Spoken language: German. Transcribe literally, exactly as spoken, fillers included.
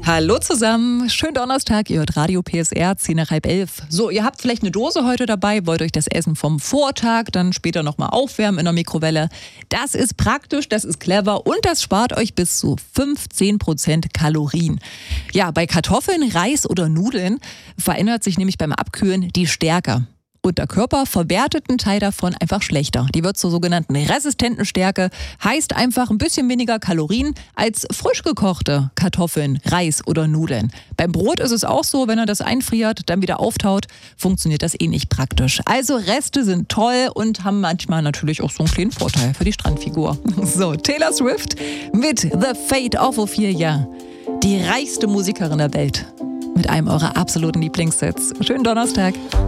Hallo zusammen, schönen Donnerstag, ihr hört Radio P S R, zehn nach halb elf. So, ihr habt vielleicht eine Dose heute dabei, wollt euch das Essen vom Vortag dann später nochmal aufwärmen in der Mikrowelle. Das ist praktisch, das ist clever und das spart euch bis zu fünfzehn Prozent Kalorien. Ja, bei Kartoffeln, Reis oder Nudeln verändert sich nämlich beim Abkühlen die Stärke. Und der Körper verwertet einen Teil davon einfach schlechter. Die wird zur sogenannten resistenten Stärke, heißt einfach ein bisschen weniger Kalorien als frisch gekochte Kartoffeln, Reis oder Nudeln. Beim Brot ist es auch so, wenn er das einfriert, dann wieder auftaut, funktioniert das eh nicht praktisch. Also Reste sind toll und haben manchmal natürlich auch so einen kleinen Vorteil für die Strandfigur. So, Taylor Swift mit The Fate of Ophelia, die reichste Musikerin der Welt, mit einem eurer absoluten Lieblingssets. Schönen Donnerstag.